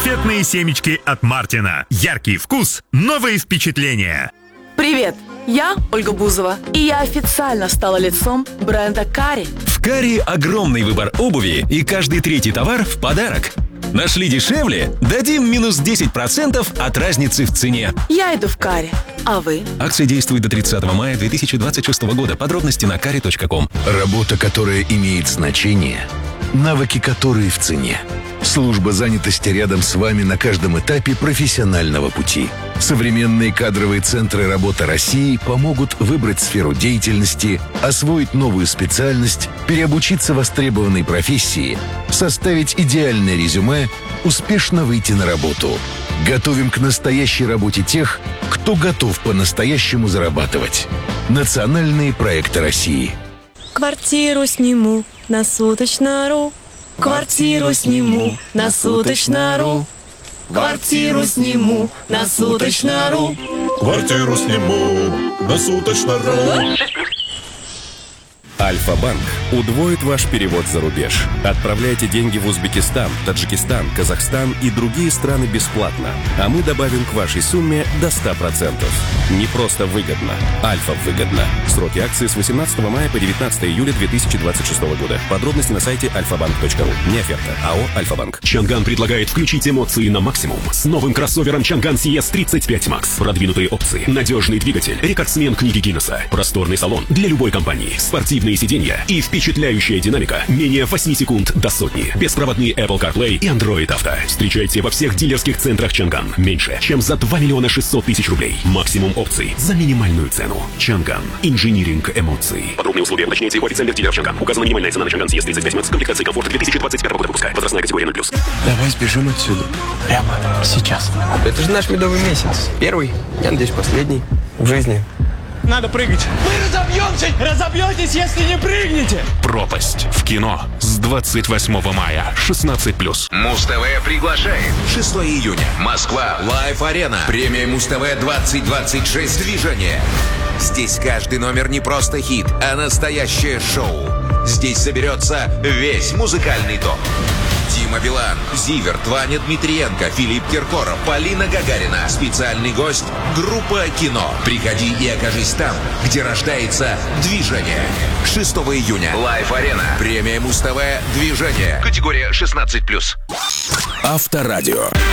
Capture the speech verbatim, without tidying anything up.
Кассетные семечки от Мартина. Яркий вкус, новые впечатления. Привет, я Ольга Бузова, и я официально стала лицом бренда Кари. В Кари огромный выбор обуви, и каждый третий товар в подарок. Нашли дешевле? Дадим минус десять процентов от разницы в цене. Я иду в Кари, а вы? Акция действует до тридцатого мая две тысячи двадцать шестого года. Подробности на кари точка ком. Работа, которая имеет значение, навыки, которые в цене. Служба занятости рядом с вами на каждом этапе профессионального пути. Современные кадровые центры работы России помогут выбрать сферу деятельности, освоить новую специальность, переобучиться востребованной профессии, составить идеальное резюме, успешно выйти на работу. Готовим к настоящей работе тех, кто готов по-настоящему зарабатывать. Национальные проекты России. Квартиру сниму на суточно.ру. Квартиру сниму на суточно.ру. Квартиру сниму на суточно.ру. Квартиру сниму на суточно.ру. Альфа-банк удвоит ваш перевод за рубеж. Отправляйте деньги в Узбекистан, Таджикистан, Казахстан и другие страны бесплатно. А мы добавим к вашей сумме до ста процентов. Не просто выгодно. Альфа выгодно. Сроки акции с восемнадцатого мая по девятнадцатое июля две тысячи двадцать шестого года. Подробности на сайте альфа банк точка ру. Не оферта. АО «Альфа-банк». Чанган предлагает включить эмоции на максимум. С новым кроссовером Чанган си эс тридцать пять макс. Продвинутые опции, надежный двигатель, рекордсмен книги Гиннесса, просторный салон для любой компании, спортивные сиденья и впечатляющая динамика. Менее восемь секунд до сотни. Беспроводные Apple CarPlay и Android Auto. Встречайте во всех дилерских центрах Чанган. Меньше, чем за два миллиона шестьсот тысяч рублей. Максимум опций за минимальную цену. Чанган. Инжиниринг эмоций. Подробные условия уточняйте у официальных дилеров Чанган. Указана минимальная цена на Чанган си эс тридцать пять макс. Комплектация комфорта две тысячи двадцать пятого года выпуска. Возрастная категория ноль плюс. Давай сбежим отсюда. Прямо сейчас. Это же наш медовый месяц. Первый, я надеюсь, последний в жизни. Надо прыгать. Вы разобьемся! Разобьетесь, если не прыгнете! Пропасть в кино с двадцать восьмого мая. шестнадцать плюс. Муз-ТВ приглашает. шестого июня. Москва. Лайв-арена. Премия Муз-ТВ двадцать двадцать шесть. Движение. Здесь каждый номер не просто хит, а настоящее шоу. Здесь соберется весь музыкальный топ. Дима Билан, Зиверт, Ваня Дмитриенко, Филипп Киркоров, Полина Гагарина. Специальный гость – группа «Кино». Приходи и окажись там, где рождается движение. шестого июня. Лайв-арена. Премия Муз-ТВ. Движение. Категория шестнадцать плюс. Авторадио.